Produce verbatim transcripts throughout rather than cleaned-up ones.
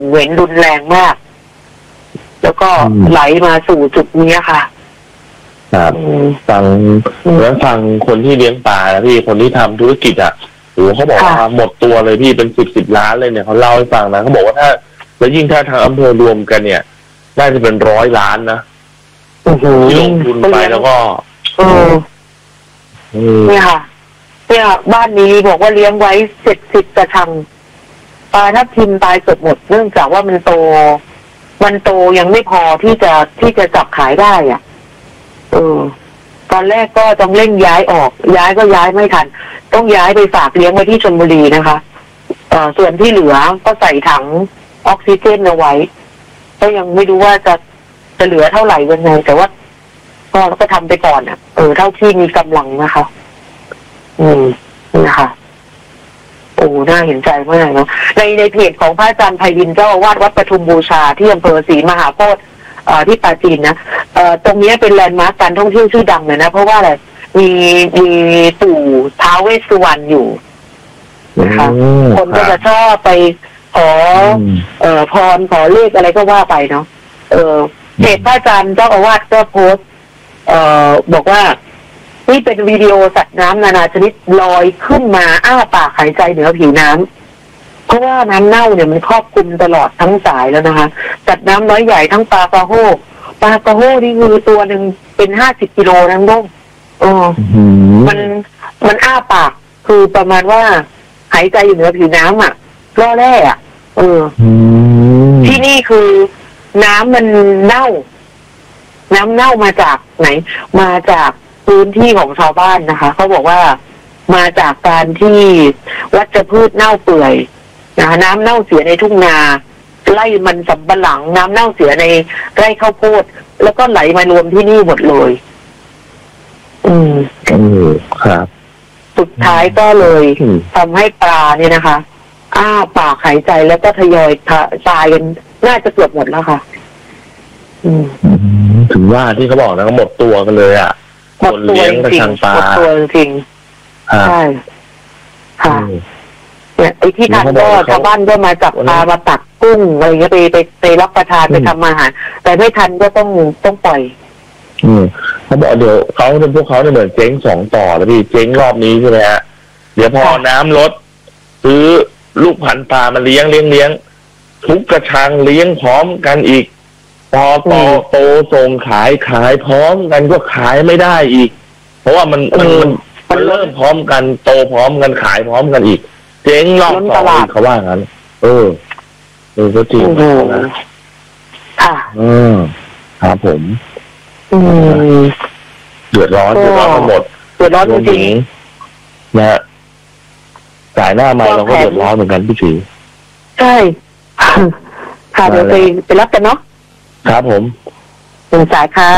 เหม็นรุนแรงมากแล้วก็ไหลมาสู่จุดนี้ค่ะครับฟังแล้วฟังคนที่เลี้ยงปลานะพี่คนที่ทำธุรกิจอ่ะโอ้เขาบอกว่าหมดตัวเลยพี่เป็นสิบสิบล้านเลยเนี่ยเขาเล่าให้ฟังนะเขาบอกว่าถ้าแล้วยิ่งถ้าทางอำเภอรวมกันเนี่ยน่าจะเป็นร้อยล้านนะที่ลงทุนไปแล้วก็เออเนี่ยค่ะเนี่ยบ้านนี้บอกว่าเลี้ยงไว้เจ็ดสิบกระชังปลาทับทิมตายเกือบหมดเนื่องจากว่ามันโตมันโตยังไม่พอที่จะที่จะจับขายได้อ่ะเออตอนแรกก็ต้องเร่งย้ายออกย้ายก็ย้ายไม่ทันต้องย้ายไปฝากเลี้ยงไว้ที่ชลบุรีนะคะเอ่อส่วนที่เหลือก็ใส่ถังออกซิเจนเอาไว้ก็ยังไม่รู้ว่าจะจะเหลือเท่าไหร่ยังไงแต่ว่าก็ก็ทำไปก่อนอ่ะเออเท่าที่มีกำลังนะคะอืมนะคะโอ้น่าเห็นใจมากเนาะในในเพจของพระอาจารย์ไพรินทร์เจ้าอาวาสวัดปทุมบูชาที่อำเภอศรีมหาโพธิ์เอ่อที่ปราจีนนะเอ่อตรงนี้เป็นแลนด์มาร์คการท่องเที่ยวชื่อดังเลยนะเพราะว่าอะไรมีมีปู่ท้าวเวสสุวรรณอยู่นะคะคนก็จะชอบไปขอเอ่อพรขอเลขอะไรก็ว่าไปเนาะเออเพจพระอาจารย์เจ้าอาวาสก็โพสต์เอ่อบอกว่านี่เป็นวิดีโอสัตว์น้ำนานาชนิดลอยขึ้นมาอ้าปากหายใจเหนือผิวน้ำเพราะว่าน้ำเน่าเนี่ยมันครอบคลุมตลอดทั้งสายแล้วนะคะสัตว์น้ำน้อยใหญ่ทั้งปลากระโฮปลากระโฮนี่คือตัวหนึ่งเป็นห้าสิบกิโลนั่งด้งอ๋อมันมันอ้าปากคือประมาณว่าหายใจอยู่เหนือผิวน้ำอ่ะล่อแร่อ่ะเออที่นี่คือน้ำมันเน่าน้ำเน่ามาจากไหนมาจากพื้นที่ของชาวบ้านนะคะเขาบอกว่ามาจากการที่วัชพืชเน่าเปื่อยนะคะน้ำเน่าเสียในทุ่งนาไร่มันสำปะหลังน้ำเน่าเสียในไร่ข้าวโพดแล้วก็ไหลมารวมที่นี่หมดเลยอืมอืมครับสุดท้ายก็เลยทำให้ปลาเนี่ยนะคะอ้าปากหายใจแล้วก็ทยอยตายกันน่าจะเกือบหมดแล้วค่ะอืมถึงว่าที่เขาบอกนะก็หมดตัวกันเลยอ่ะคนเลี้ยงกระชังปลาหมดตัวจริงใช่ค่ะเนี่ยไอ้ที่ทำก็ชาวบ้านก็มาจับปลามาตักกุ้งอะไรเงี้ยไปไปไปรับประทานไปทำอาหารแต่ไม่ทันก็ต้องต้องปล่อยอืมเขาบอกเดี๋ยวเขาเป็นพวกเขาเนี่ยเหมือนเจ๊งสองต่อแล้วพี่เจ๊งรอบนี้ใช่ไหมฮะเดี๋ยวพอน้ำลดซื้อลูกพันธุ์ปลามาเลี้ยงเลี้ยงเลี้ยงทุกกระชังเลี้ยงพร้อมกันอีกพอโตโตส่งขายขายพร้อมกันก็ขายไม่ได้อีกเพราะว่ามันมันมันเริ่มพร้อมกันโตพร้อมกันขายพร้อมกันอีกเจ๊งรอบสองอีกเขาว่างั้นเออเออก็จริงนะค่ะอืมครับผมอืมเดือดร้อนเดือดร้อนทั้งหมดเดือดร้อนจริงนะฮะสายหน้ามาเราก็เดือดร้อนเหมือนกันพี่สีใช่ค่ะเดี๋ยวไปไปรับกันเนาะครับผมเป็นสายค่ะ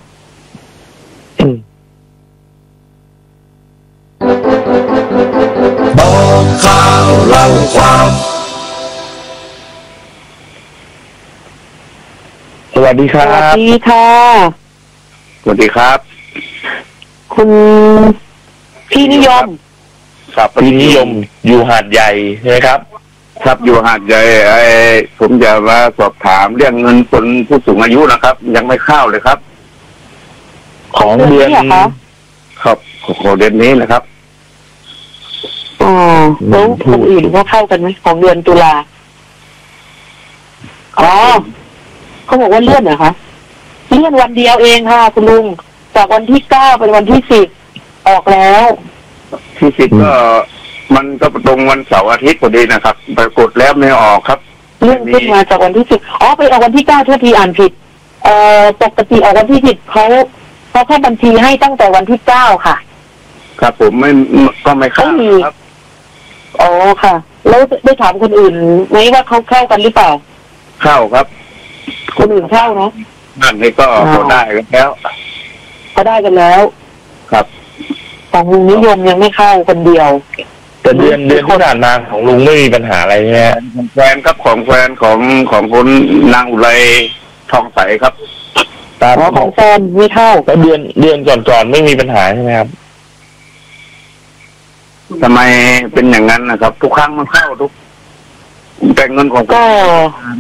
บอกข่าวเล่าความสวัสดีครับสวัสดีค่ะสวัสดีครับคุณพี่นิยมครับพี่นิยมอยู่หาดใหญ่ใช่ไหมครับครับอยู่หาดใหญ่ไอ้ผมจะมาสอบถามเรื่องเงินคนผู้สูงอายุนะครับยังไม่เข้าเลยครับของเดือนครับของเดือนนี้นะครับอ๋อแล้วคนอื่นก็เข้ากันไหมของเดือนตุลาอ๋อเขาบอกว่าเลื่อนเหรอคะเลื่อนวันเดียวเองค่ะคุณลุงจากวันที่เก้าเป็นวันที่สิบออกแล้วที่สิบก็มันก็ตรงวันเสาร์อาทิตย์พอดีนะครับปรากฏแล้วไม่ออกครับเลื่อนขึ้นมาจากวันที่สิบอ๋อไปออกวันที่เก้าเท่าทีอ่านผิดเอ่อปกติออกวันที่สิบเขาเขาแค่บัญชีให้ตั้งแต่วันที่เก้าค่ะครับผมไม่ก็ไม่เข้าครับอ๋อค่ะแล้วได้ถามคนอื่นไหมว่าเขาเข้ากันหรือเปล่าเข้าครับคนอื่นเข้าเนาะนั่นนี่ก็เขาได้กันแล้วเขาได้กันแล้วครับของลุงนิยมยังไม่เข้าคนเดียวแต่เดือนเดือนที่ผ่านมาของลุงไม่มีปัญหาอะไรใช่ไหมแฟนครับของแฟนของของคนนางอุไรทองใสครับตามของแฟนไม่เข้าแล้วเดือนเดือนก่อนๆไม่มีปัญหาใช่ไหมครับทำไมเป็นอย่างนั้นนะครับทุกครั้งมันเข้าทุกแต่เงินของก็